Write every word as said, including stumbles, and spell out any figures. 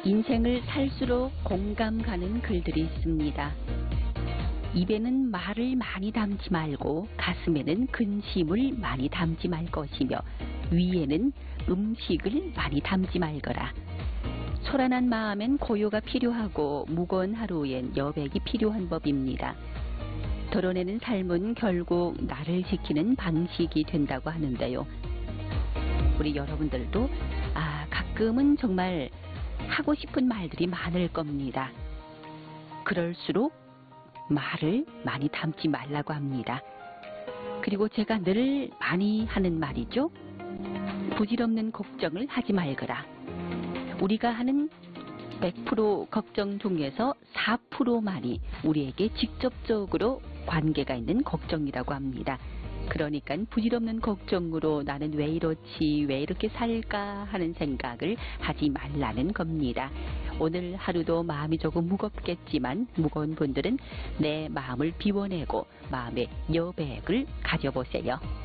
인생을 살수록 공감 가는 글들이 있습니다. 입에는 말을 많이 담지 말고 가슴에는 근심을 많이 담지 말 것이며 위에는 음식을 많이 담지 말거라. 소란한 마음엔 고요가 필요하고 무거운 하루엔 여백이 필요한 법입니다. 드러내는 삶은 결국 나를 지키는 방식이 된다고 하는데요. 우리 여러분들도 아 가끔은 정말 하고 싶은 말들이 많을 겁니다. 그럴수록 말을 많이 담지 말라고 합니다. 그리고 제가 늘 많이 하는 말이죠. 부질없는 걱정을 하지 말거라. 우리가 하는 백 퍼센트 걱정 중에서 사 퍼센트만이 우리에게 직접적으로 관계가 있는 걱정이라고 합니다. 그러니까 부질없는 걱정으로 나는 왜 이렇지, 왜 이렇게 살까 하는 생각을 하지 말라는 겁니다. 오늘 하루도 마음이 조금 무겁겠지만 무거운 분들은 내 마음을 비워내고 마음의 여백을 가져보세요.